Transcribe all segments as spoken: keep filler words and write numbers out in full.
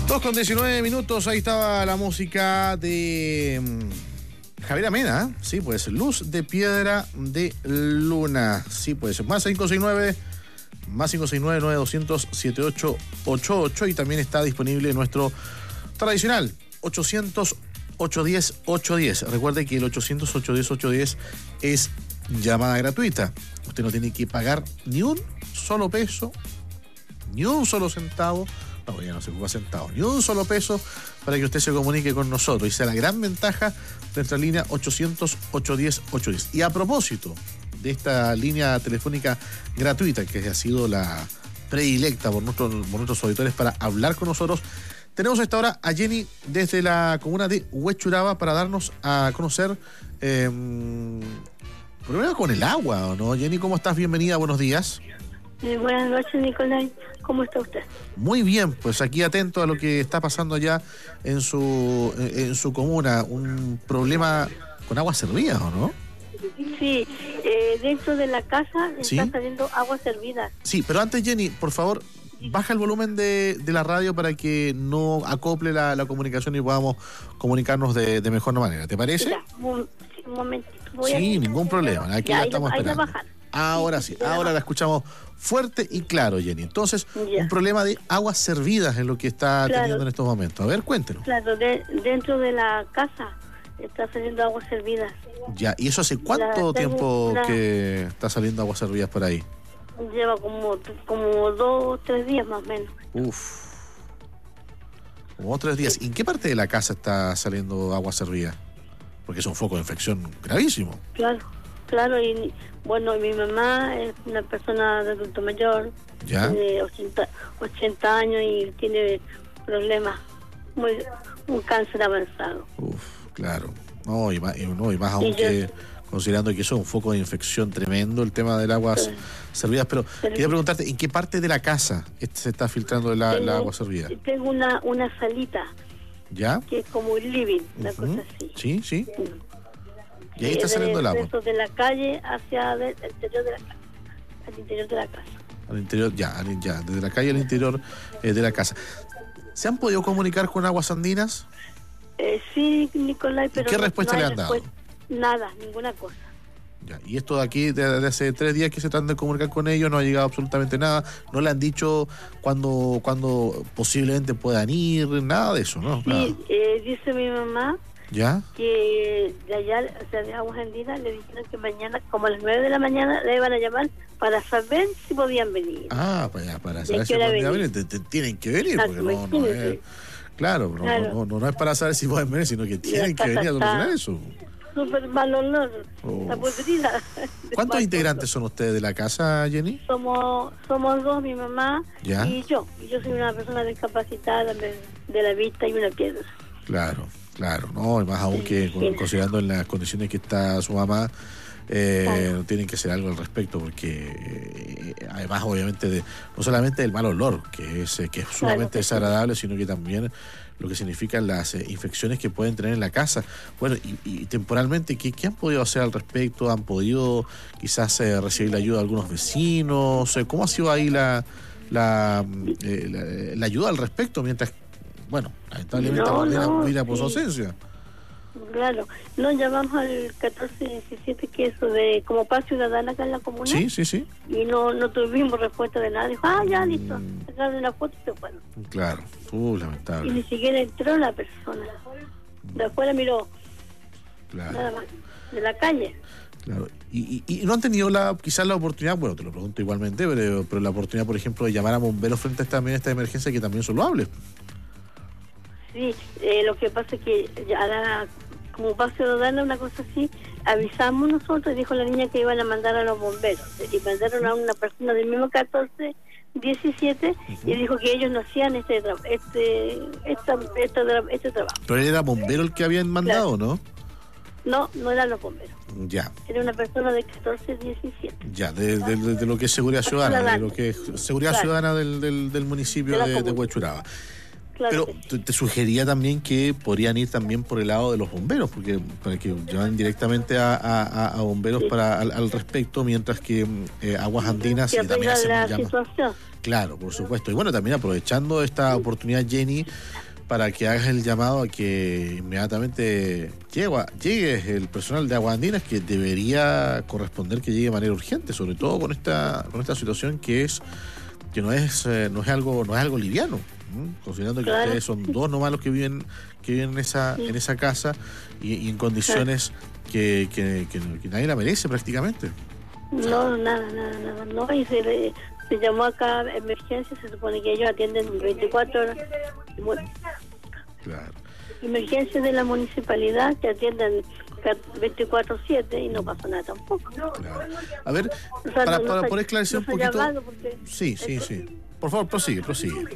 dos con diecinueve minutos, ahí estaba la música de Javier Amena, sí, pues, Luz de Piedra de Luna, sí, pues, más cinco seis nueve, más cinco seis nueve, nueve dos cero cero, siete ocho ocho ocho, y también está disponible nuestro tradicional ochocientos, ochocientos diez, ochocientos diez. Recuerde que el ochocientos, ochocientos diez, ochocientos diez es llamada gratuita. Usted no tiene que pagar ni un solo peso, ni un solo centavo. No, ya no se ocupa centavos, ni un solo peso para que usted se comunique con nosotros. Y esa es la gran ventaja de nuestra línea ochocientos, ochocientos diez, ochocientos diez. Y a propósito de esta línea telefónica gratuita, que ha sido la predilecta por nuestros, por nuestros auditores para hablar con nosotros, tenemos a esta hora a Jenny desde la comuna de Huechuraba para darnos a conocer eh, primero con el agua, ¿no? Jenny, ¿cómo estás? Bienvenida, buenos días. Eh, buenas noches, Nicolás. ¿Cómo está usted? Muy bien, pues aquí atento a lo que está pasando allá en su en su comuna. Un problema con aguas servidas, ¿o no? Sí, eh, dentro de la casa ¿Sí? está saliendo agua servida. Sí, pero antes, Jenny, por favor, baja el volumen de, de la radio para que no acople la, la comunicación y podamos comunicarnos de, de mejor manera. ¿Te parece? Ya, un, un momentito. Voy Sí, a... ningún problema. Aquí ya, la ahí estamos la, ahí la esperando. bajan. Ahora sí, Sí, ya ahora la la escuchamos fuerte y claro, Jenny. Entonces, Ya. un problema de aguas servidas es lo que está Claro. teniendo en estos momentos. A ver, cuéntenos. Claro, de, dentro de la casa está saliendo agua servida. Ya, ¿y eso hace cuánto La- tengo tiempo una- que está saliendo aguas servidas por ahí? Lleva como, como dos, tres días más o menos. Uf. Como tres días. ¿Y en qué parte de la casa está saliendo agua servida? Porque es un foco de infección gravísimo. Claro, claro. Y bueno, mi mamá es una persona de adulto mayor, ¿Ya? tiene ochenta, ochenta años y tiene problemas, muy, un cáncer avanzado. Uf, claro. No, y más, y no, y más aún Y yo- que considerando que eso es un foco de infección tremendo, el tema del agua Sí. servidas. Pero Pero- quería preguntarte, ¿en qué parte de la casa este- se está filtrando el, a- el Tengo- agua servida? Tengo una, una salita ¿Ya? que es como un living, una Ujú. cosa así. Sí, sí. Y ahí Eh, está de- saliendo el agua. dentro de la calle hacia el interior de la casa. Al interior de la casa. Al interior, ya, al- ya, desde la calle al interior eh, de la casa. ¿Se han podido comunicar con Aguas Andinas? Eh, sí, Nicolás, pero qué no- respuesta no le hay han dado? respuesta. Nada, ninguna cosa. Ya, y esto de aquí, de, de hace tres días que se tratan de comunicar con ellos, no ha llegado absolutamente nada. No le han dicho cuándo, cuándo posiblemente puedan ir, nada de eso, ¿no? Nada. Sí, eh, dice mi mamá ¿Ya? que de allá, o sea, de Aguas Andinas, le dijeron que mañana, como a las nueve de la mañana, le iban a llamar para saber si podían venir. Ah, para, ya, para ¿De saber qué si hora pueden venir? venir, te- te- tienen que venir, Ah, porque no, no imagínese. es... Claro, no, Claro. No, no, no es para saber si pueden venir, sino que tienen que casa venir a solucionar está- eso. Súper mal olor, Oh. está podrida. ¿Cuántos integrantes son ustedes de la casa, Jenny? Somos, somos dos, mi mamá Ya. y yo. Y yo soy una persona discapacitada de, de la vista y una piedra. Claro, claro, no, y más aún que Sí. considerando en las condiciones que está su mamá, eh, Claro. tienen que hacer algo al respecto, porque eh, además obviamente de, no solamente del mal olor, que es, eh, que es sumamente que sí. desagradable, sino que también lo que significan las eh, infecciones que pueden tener en la casa. Bueno, y, y temporalmente, ¿qué, ¿qué han podido hacer al respecto? ¿Han podido quizás eh, recibir la ayuda de algunos vecinos? Eh, ¿Cómo ha sido ahí la, la, eh, la, la ayuda al respecto? Mientras, bueno, lamentablemente No, Magdalena no, mira por su sí. ausencia. Claro, nos llamamos al catorce diecisiete, que es eso de como paz ciudadana acá en la comuna. Sí, sí, sí. Y no, no tuvimos respuesta de nada. Dijo, ah, ya, listo. Mm. Sacaron una foto y se fueron. Claro, uh, Y lamentable. ni siquiera entró la persona. De afuera miró, nada Claro, más, de la calle. claro. Y, y, y no han tenido la quizás la oportunidad, bueno, te lo pregunto igualmente, pero, pero la oportunidad, por ejemplo, de llamar a bomberos frente a esta, también esta emergencia que también son loables. Sí, eh, lo que pasa es que ya la, como paz ciudadana, una cosa así, avisamos nosotros y dijo la niña que iban a mandar a los bomberos. Y mandaron a una persona del mismo catorce diecisiete y dijo que ellos no hacían este tra- este esta, esta tra- este trabajo. Pero era bombero el que habían mandado, ¿no? No, no eran los bomberos. Ya, Era una persona de catorce diecisiete. ya, de, de- de- de lo que es seguridad ciudadana, de lo que es seguridad Claro. ciudadana del, del, del municipio De la de, de comuna. Huechuraba. Claro. Pero que sí. te, te sugería también que podrían ir también por el lado de los bomberos, porque para que llevan directamente a, a, a bomberos Sí. para al, al respecto, mientras que eh, Aguas Andinas Que y también arregla hacemos la llama- situación. Claro, por supuesto. Y bueno, también aprovechando esta oportunidad, Jenny, para que hagas el llamado a que inmediatamente llegue, llegue el personal de Aguas Andinas, que debería corresponder que llegue de manera urgente, sobre todo con esta con esta situación que es que no es eh, no es algo no es algo liviano, ¿m? Considerando que Claro. ustedes son dos nomás los que viven que viven en esa Sí. en esa casa y, y en condiciones que, que, que, que nadie la merece prácticamente. No, nada, nada, nada. No, y se, le- se llamó acá a emergencia, se supone que ellos atienden veinticuatro horas. Bueno, Claro. emergencias de la municipalidad que atienden veinticuatro siete y no pasa nada tampoco. Claro. A ver, O sea, para, no- no para se- poder esclarecer no un se ha poquito. llamado porque- Sí, sí, sí. Por favor, prosigue, prosigue.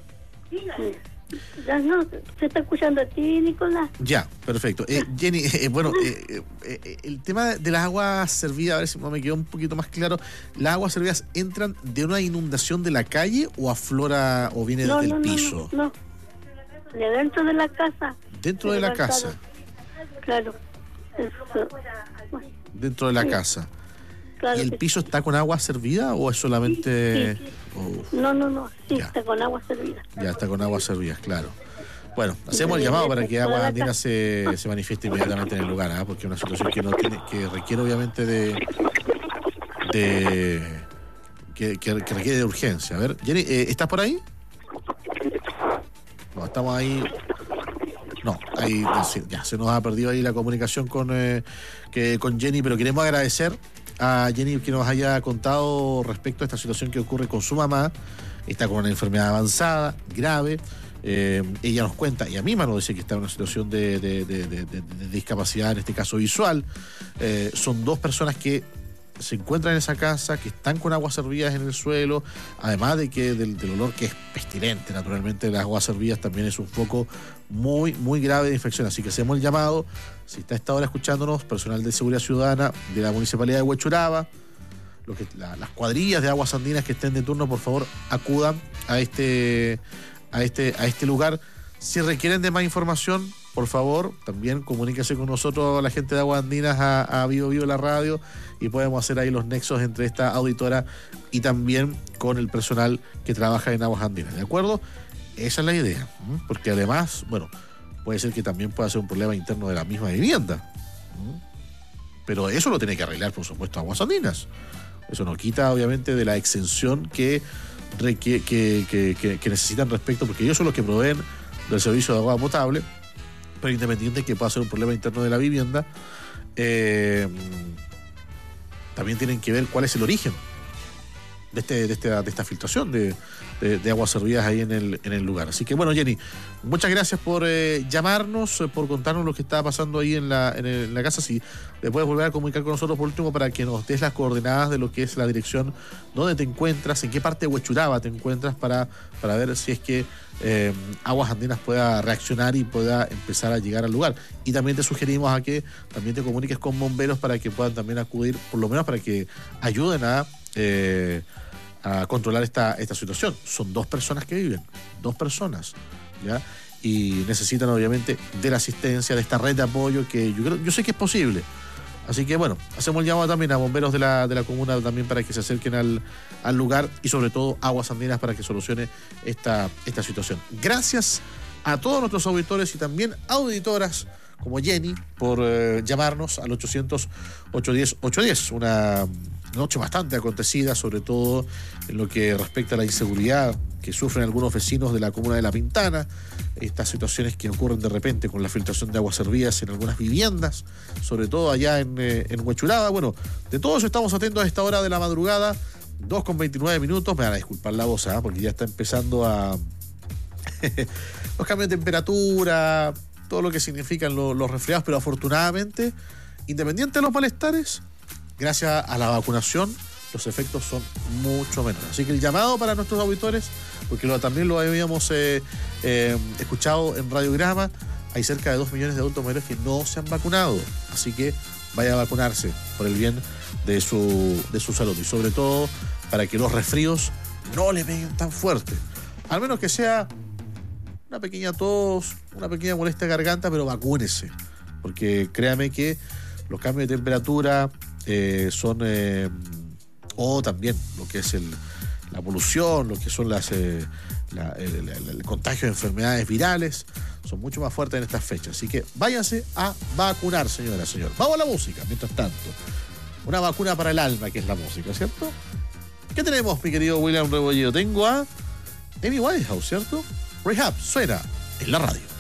Ya no, se está escuchando a ti, Nicolás. Ya, perfecto. Eh, Jenny, eh, bueno, eh, eh, eh, el tema de las aguas servidas, a ver si no me quedó un poquito más claro. ¿Las aguas servidas entran de una inundación de la calle o aflora o viene No, desde no, el no, piso? no, no. De dentro de la casa. Dentro Se de la levantaron. casa. Claro. Eso. Bueno, Dentro de la Sí. casa. claro ¿Y el que piso está con agua servida o es solamente...? Sí, o- No, no, no, sí, Ya. está con agua servida. Ya está con aguas servidas, claro. Bueno, hacemos el Sí, llamado sí, para sí, que toda Aguas la Andinas casa. se, se manifieste inmediatamente en el lugar, ¿ah? Porque es una situación que no tiene, que requiere obviamente de, de que, que- que requiere de urgencia. A ver, Jenny, eh, ¿estás por ahí? No, estamos ahí. No, ahí sí, ya se nos ha perdido ahí la comunicación con, eh, que, con Jenny, pero queremos agradecer a Jenny que nos haya contado respecto a esta situación que ocurre con su mamá. Está con una enfermedad avanzada, grave. Eh, ella nos cuenta, y a mí me nos dice que está en una situación de, de- de- de- de- de discapacidad, en este caso visual. Eh, son dos personas que se encuentran en esa casa, que están con aguas servidas en el suelo, además de que del, del olor que es pestilente, naturalmente las aguas servidas también es un foco muy, muy grave de infección. Así que hacemos el llamado, si está a esta hora escuchándonos, personal de seguridad ciudadana de la municipalidad de Huechuraba, lo que, la- las cuadrillas de aguas andinas que estén de turno, por favor, acudan a este, a este, a este lugar. Si requieren de más información, por favor, también comuníquese con nosotros, la gente de Aguas Andinas, a, a Vivo Vivo la radio, y podemos hacer ahí los nexos entre esta auditora y también con el personal que trabaja en Aguas Andinas, ¿de acuerdo? Esa es la idea, ¿m? Porque además, bueno, puede ser que también pueda ser un problema interno de la misma vivienda, ¿m? Pero eso lo tiene que arreglar, por supuesto, Aguas Andinas. Eso no quita, obviamente, de la exención que, requiere, que, que, que, que necesitan respecto, porque ellos son los que proveen del servicio de agua potable, pero independiente de que pueda ser un problema interno de la vivienda, eh, también tienen que ver cuál es el origen de, este, de, este, de esta filtración de, de, de aguas servidas ahí en el, en el lugar. Así que bueno, Jenny, muchas gracias por eh, llamarnos, eh, por contarnos lo que está pasando ahí en la, en, el, en la casa. Si te puedes volver a comunicar con nosotros por último para que nos des las coordenadas de lo que es la dirección, dónde te encuentras, en qué parte de Huechuraba te encuentras, para, para ver si es que eh, Aguas Andinas pueda reaccionar y pueda empezar a llegar al lugar. Y también te sugerimos a que también te comuniques con bomberos para que puedan también acudir, por lo menos para que ayuden a... Eh, a controlar esta, esta situación. Son dos personas que viven, dos personas, ¿ya? Y necesitan obviamente de la asistencia, de esta red de apoyo que yo creo, yo sé que es posible. Así que bueno, hacemos el llamado también a bomberos de la, de la comuna también para que se acerquen al, al lugar, y sobre todo Aguas Andinas para que solucione esta, esta situación. Gracias a todos nuestros auditores y también auditoras como Jenny por eh, llamarnos al ochocientos, ochocientos diez, ochocientos diez. Una noche bastante acontecida, sobre todo en lo que respecta a la inseguridad que sufren algunos vecinos de la comuna de La Pintana, estas situaciones que ocurren de repente con la filtración de aguas servidas en algunas viviendas, sobre todo allá en, eh, en Huechuraba. Bueno, de todo eso estamos atentos a esta hora de la madrugada, dos con veintinueve minutos. Me van a disculpar la voz, ¿eh? Porque ya está empezando a los cambios de temperatura, todo lo que significan lo, los resfriados, pero afortunadamente, independiente de los malestares, gracias a la vacunación, los efectos son mucho menores. Así que el llamado para nuestros auditores, porque lo, también lo habíamos eh, eh, escuchado en Radiograma, hay cerca de dos millones de adultos mayores que no se han vacunado. Así que vaya a vacunarse por el bien de su, de su salud, y sobre todo para que los resfríos no le peguen tan fuerte. Al menos que sea una pequeña tos, una pequeña molestia de garganta, pero vacúnese, porque créame que los cambios de temperatura eh, son, eh, o también lo que es el, la polución, lo que son las eh, la, el, el, el contagio de enfermedades virales, son mucho más fuertes en estas fechas. Así que váyanse a vacunar, señora, señor. Vamos a la música, mientras tanto. Una vacuna para el alma, que es la música, ¿cierto? ¿Qué tenemos, mi querido William Rebolledo? Tengo a Amy Winehouse, ¿cierto? Rehab suena en la radio.